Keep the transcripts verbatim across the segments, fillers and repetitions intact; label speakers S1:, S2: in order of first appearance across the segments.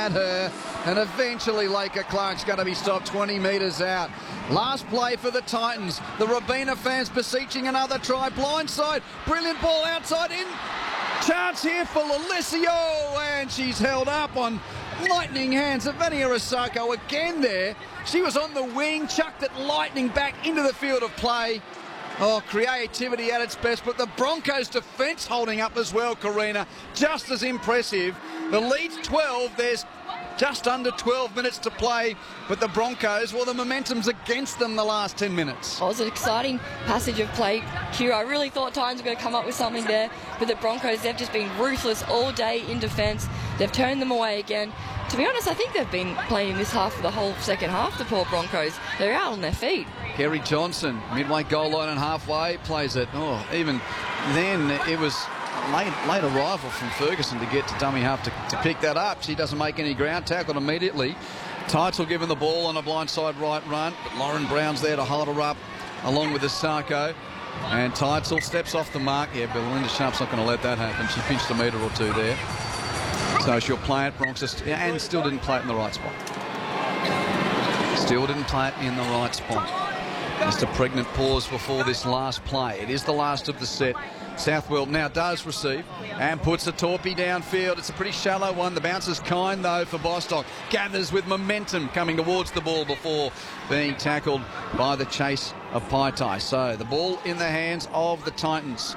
S1: at her, and eventually Laker Clark's going to be stopped twenty metres out. Last play for the Titans. The Robina fans beseeching another try. Blindside, brilliant ball outside in. Chance here for Lolesio, and she's held up on lightning hands. Evania Osako again there. She was on the wing, chucked it lightning back into the field of play. Oh, creativity at its best, but the Broncos defence holding up as well, Karina. Just as impressive. The lead's twelve. There's just under twelve minutes to play, but the Broncos, well, the momentum's against them the last ten minutes.
S2: Oh, it was an exciting passage of play, Q. I really thought Titans were going to come up with something there, but the Broncos, they've just been ruthless all day in defence. They've turned them away again. To be honest, I think they've been playing this half for the whole second half, the poor Broncos. They're out on their feet.
S1: Kerry Johnson, midway goal line and halfway, plays it. Oh, even then, it was late, late arrival from Ferguson to get to dummy half to, to pick that up. She doesn't make any ground, tackled immediately. Teitzel given the ball on a blindside right run, but Lauren Brown's there to hold her up along with Osako. And Teitzel steps off the mark. Yeah, but Linda Sharp's not going to let that happen. She pinched a metre or two there. So she'll play it, Bronx, and still didn't play it in the right spot. Still didn't play it in the right spot. Just a pregnant pause before this last play. It is the last of the set. Southwell now does receive and puts a torpy downfield. It's a pretty shallow one. The bounce is kind, though, for Bostock. Gathers with momentum coming towards the ball before being tackled by the chase of Paitai. So the ball in the hands of the Titans.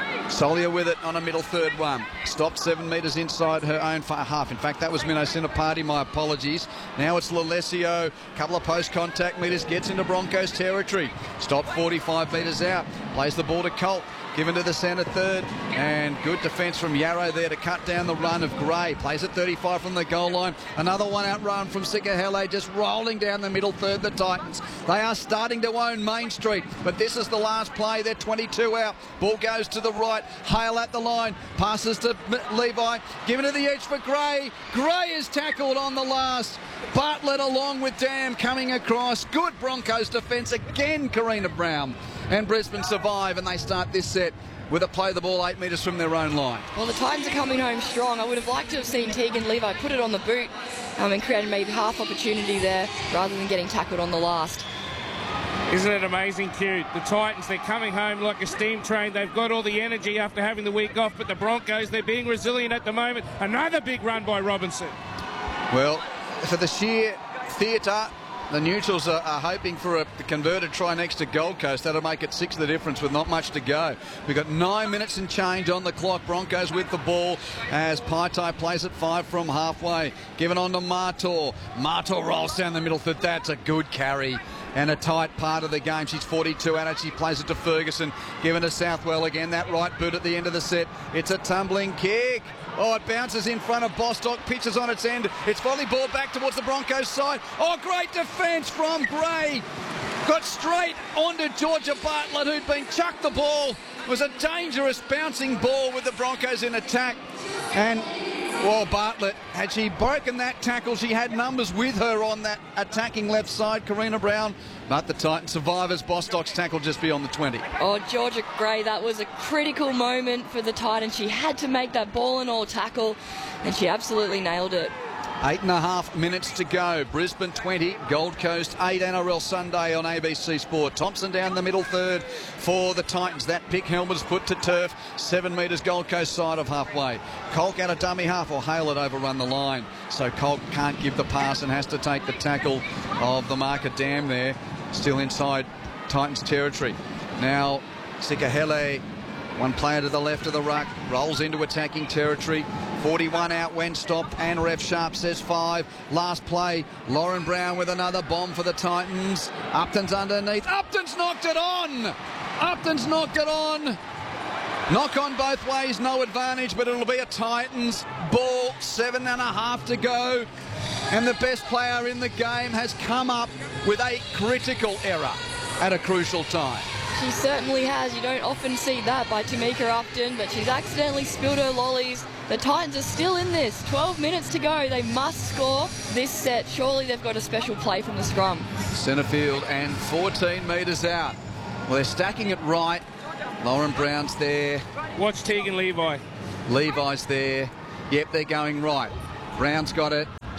S1: Solia with it on a middle third one. Stopped seven metres inside her own half. In fact, that was Minnow Sinapati, my apologies. Now it's Lolesio. Couple of post-contact metres. Gets into Broncos territory. Stopped forty-five metres out. Plays the ball to Colt. Given to the centre third, and good defence from Yarrow there to cut down the run of Gray. Plays at thirty-five from the goal line. Another one out run from Sikahele, just rolling down the middle third, the Titans. They are starting to own Main Street, but this is the last play. They're twenty-two out. Ball goes to the right. Hale at the line. Passes to Levi. Given to the edge for Gray. Gray is tackled on the last. Bartlett along with Dam coming across. Good Broncos defence again, Karina Brown. And Brisbane survive, and they start this set with a play the ball eight metres from their own line.
S2: Well, the Titans are coming home strong. I would have liked to have seen Tegan Levi put it on the boot um, and created maybe half opportunity there rather than getting tackled on the last.
S3: Isn't it amazing, Q? The Titans, they're coming home like a steam train. They've got all the energy after having the week off, but the Broncos, they're being resilient at the moment. Another big run by Robinson.
S1: Well, for the sheer theatre, the neutrals are, are hoping for a converted try next to Gold Coast. That'll make it six the difference with not much to go. We've got nine minutes and change on the clock. Broncos with the ball as Paitai plays it five from halfway. Given on to Martor. Martor rolls down the middle third. That's a good carry and a tight part of the game. She's forty-two out and she plays it to Ferguson. Given to Southwell again. That right boot at the end of the set. It's a tumbling kick. Oh, it bounces in front of Bostock, pitches on its end. It's volleyball back towards the Broncos side. Oh, great defence from Gray. Got straight onto Georgia Bartlett, who'd been chucked the ball. It was a dangerous bouncing ball with the Broncos in attack. And, well, Bartlett, had she broken that tackle, she had numbers with her on that attacking left side, Karina Brown. But the Titan survivors, Bostock's tackle just beyond the twenty.
S2: Oh, Georgia Gray, that was a critical moment for the Titans. She had to make that ball and all tackle, and she absolutely nailed it.
S1: Eight and a half minutes to go. Brisbane twenty, Gold Coast eight. N R L Sunday on A B C Sport. Thompson down the middle third for the Titans. That pick helmet is put to turf. Seven metres Gold Coast side of halfway. Colk out a dummy half, or Hale had overrun the line. So Colk can't give the pass and has to take the tackle of the marker Dam there. Still inside Titans territory. Now Sikahele, one player to the left of the ruck, rolls into attacking territory. forty-one out when stopped, and Ref Sharp says five. Last play, Lauren Brown with another bomb for the Titans. Upton's underneath. Upton's knocked it on! Upton's knocked it on! Knock on both ways, no advantage, but it'll be a Titans ball. Seven and a half to go. And the best player in the game has come up with a critical error at a crucial time.
S2: She certainly has. You don't often see that by Tamika Upton, but she's accidentally spilled her lollies. The Titans are still in this. twelve minutes to go. They must score this set. Surely they've got a special play from the scrum.
S1: Centre field and fourteen metres out. Well, they're stacking it right. Lauren Brown's there.
S3: Watch Tegan Levi.
S1: Levi's there. Yep, they're going right. Brown's got it.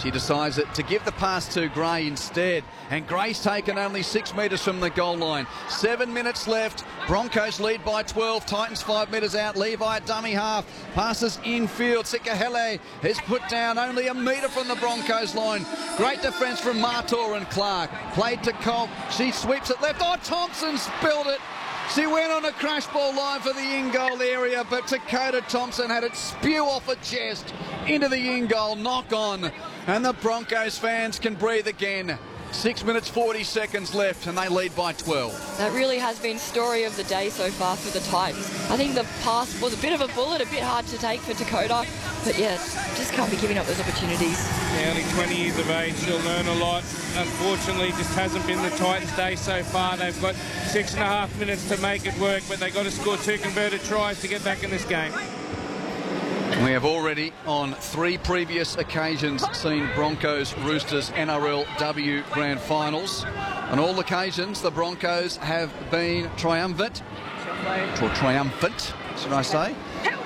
S1: She decides that to give the pass to Gray instead. And Gray's taken only six metres from the goal line. Seven minutes left. Broncos lead by twelve. Titans five metres out. Levi at dummy half. Passes infield. Sikahele is put down only a metre from the Broncos line. Great defence from Martor and Clark. Played to Colt. She sweeps it left. Oh, Thompson spilled it. She went on a crash ball line for the in-goal area, but Dakota Thompson had it spew off her chest into the in-goal, knock on, and the Broncos fans can breathe again. Six minutes, forty seconds left, and they lead by twelve.
S2: That really has been story of the day so far for the Titans. I think the pass was a bit of a bullet, a bit hard to take for Dakota, but yeah, just can't be giving up those opportunities.
S3: Yeah, only twenty years of age, she'll learn a lot. Unfortunately, just hasn't been the Titans' day so far. They've got six and a half minutes to make it work, but they've got to score two converted tries to get back in this game.
S1: We have already, on three previous occasions, seen Broncos Roosters N R L W Grand Finals. On all occasions, the Broncos have been triumphant, or triumphant, should I say.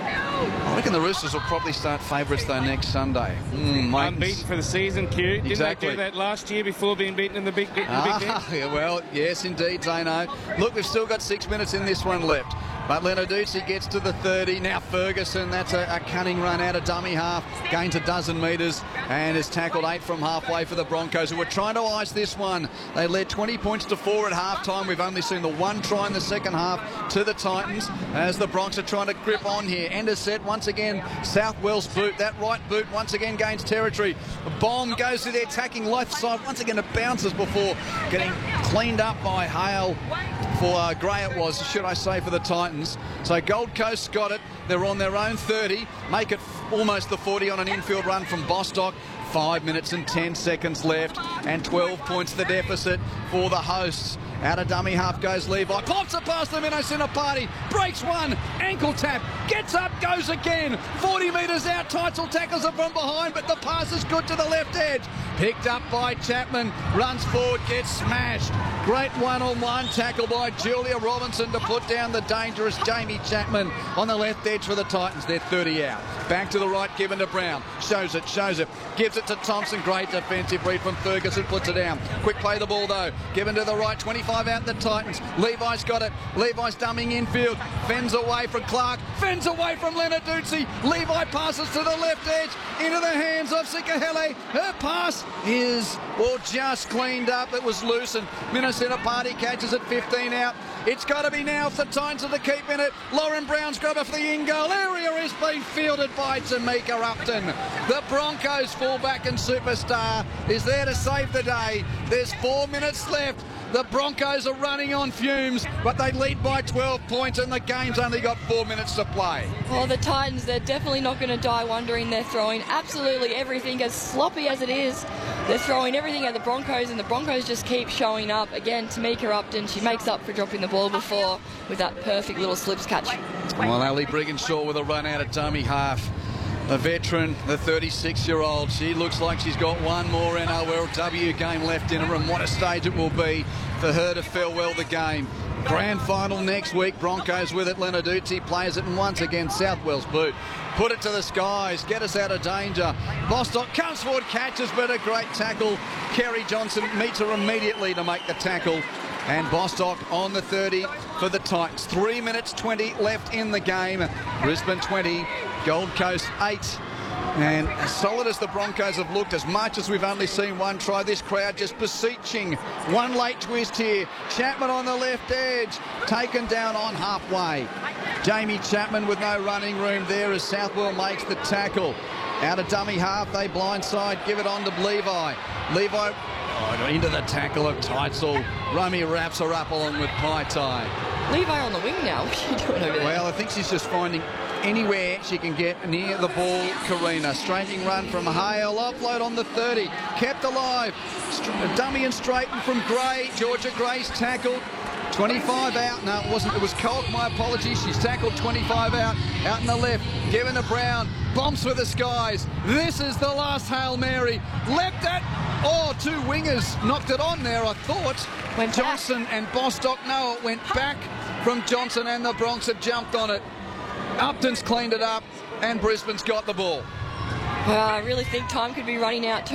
S1: I reckon the Roosters will probably start favourites though next Sunday. Mm,
S3: Unbeaten for the season, Q. Didn't
S1: exactly.
S3: they do that last year before being beaten in the big, in the
S1: ah,
S3: big game?
S1: Yeah, well, yes, indeed, Zano. Look, we've still got six minutes in this one left. But Lenarduzzi gets to the thirty. Now Ferguson, that's a, a cunning run out of dummy half. Gains a dozen metres and is tackled eight from halfway for the Broncos, who were trying to ice this one. They led twenty points to four at half-time. We've only seen the one try in the second half to the Titans as the Bronx are trying to grip on here. Enderset once again, Southwell's boot. That right boot once again gains territory. The bomb goes to the attacking left side. Once again, it bounces before getting cleaned up by Hale. For uh, Gray it was, should I say, for the Titans. So Gold Coast got it. They're on their own thirty. Make it almost the forty on an infield run from Bostock. Five minutes and ten seconds left. And twelve points the deficit for the hosts. Out of dummy half goes Levi. Pops it past the Minnow Centre Party. Breaks one. Ankle tap. Gets up. Goes again. forty metres out. Teitzel tackles it from behind, but the pass is good to the left edge. Picked up by Chapman. Runs forward. Gets smashed. Great one-on-one tackle by Julia Robinson to put down the dangerous Jamie Chapman on the left edge for the Titans. They're thirty out. Back to the right, given to Brown. Shows it, shows it. Gives it to Thompson. Great defensive read from Ferguson. Puts it down. Quick play the ball, though. Given to the right, twenty-five out the Titans. Levi's got it. Levi's dumbing infield. Fens away from Clark. Fens away from Lenarduzzi. Levi passes to the left edge. Into the hands of Sikahele. Her pass is, well, just cleaned up. It was loose, and Minnesota Party catches it fifteen out. It's got to be now if the Titans are to keep in it. Lauren Brown's grabber for the in-goal area is being fielded by Tamika Upton. The Broncos fullback and superstar is there to save the day. There's four minutes left. The Broncos are running on fumes, but they lead by twelve points and the game's only got four minutes to play.
S2: Well, the Titans, they're definitely not going to die wondering. They're throwing absolutely everything, as sloppy as it is. They're throwing everything at the Broncos, and the Broncos just keep showing up. Again, Tamika Upton, she makes up for dropping the ball before with that perfect little slips catch.
S1: Well, Ali Brigginshaw with a run out of dummy half. A veteran, the thirty-six-year-old. She looks like she's got one more N R L W game left in her, and what a stage it will be for her to farewell the game. Grand final next week. Broncos with it. Lenarduzzi plays it, and once again, Southwell's boot. Put it to the skies. Get us out of danger. Bostock comes forward, catches, but a great tackle. Kerry Johnson meets her immediately to make the tackle. And Bostock on the thirty for the Titans. Three minutes twenty left in the game. Brisbane twenty, Gold Coast eight. And as solid as the Broncos have looked, as much as we've only seen one try, this crowd just beseeching. One late twist here. Chapman on the left edge, taken down on halfway. Jamie Chapman with no running room there as Southwell makes the tackle. Out of dummy half, they blindside, give it on to Levi. Levi oh, into the tackle of Teitzel. Rummy wraps her up along with Pai Tai.
S2: Levi on the wing now. What are you doing over there?
S1: Well, I think she's just finding anywhere she can get near the ball. Karina, straighting run from Hale, offload on the thirty, kept alive. St- dummy and straighten from Gray. Georgia Gray's tackled. twenty-five out. No, it wasn't. It was Colt. My apologies. She's tackled twenty-five out. Out in the left. Given to Brown. Bombs for the skies. This is the last Hail Mary. Leapt at. Oh, two wingers knocked it on there, I thought.
S2: Went
S1: Johnson
S2: back.
S1: and Bostock. No, it went back from Johnson, and the Bronx have jumped on it. Upton's cleaned it up, and Brisbane's got the ball.
S2: Well, I really think time could be running out too.